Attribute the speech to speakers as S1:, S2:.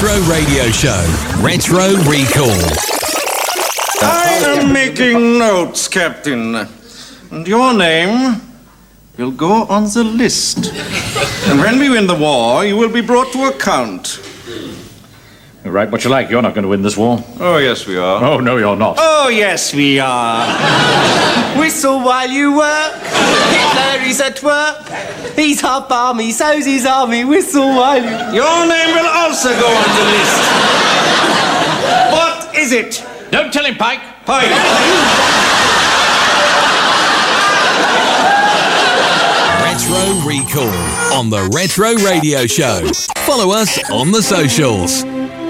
S1: Retro Radio Show. Retro Recall.
S2: I am making notes, Captain. And your name will go on the list. And when we win the war, you will be brought to account.
S3: You write what you like. You're not going to win this war.
S2: Oh, yes, we are.
S3: Oh, no, you're not.
S2: Oh, yes, we are.
S4: Whistle while you work. Hitler is at work. He's half army, so's his army. Whistle while you...
S2: Your name will also go on the list. What is it?
S3: Don't tell him, Pike.
S2: Pike.
S1: Retro Recall on the Retro Radio Show. Follow us on the socials.